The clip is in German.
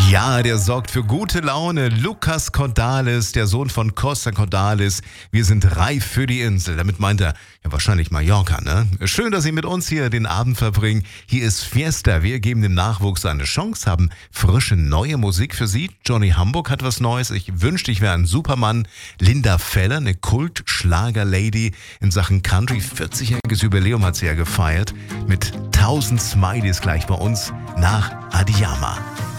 Ja, der sorgt für gute Laune. Lucas Cordalis, der Sohn von Costa Cordalis. Wir sind reif für die Insel. Damit meint er ja wahrscheinlich Mallorca, ne? Schön, dass Sie mit uns hier den Abend verbringen. Hier ist Fiesta. Wir geben dem Nachwuchs eine Chance, haben frische, neue Musik für Sie. Johnny Hamburg hat was Neues. Ich wünschte, ich wäre ein Supermann. Linda Feller, eine Kult-Schlager-Lady in Sachen Country. 40-jähriges Jubiläum hat sie ja gefeiert. Mit 1000 Smileys gleich bei uns nach Adiyama.